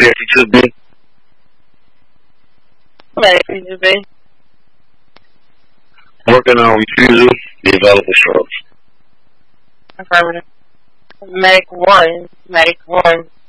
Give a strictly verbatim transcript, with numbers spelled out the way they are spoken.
fifty-two B. Medic fifty-two B. Working on refusal, developer structure. Affirmative. Medic one. Medic one.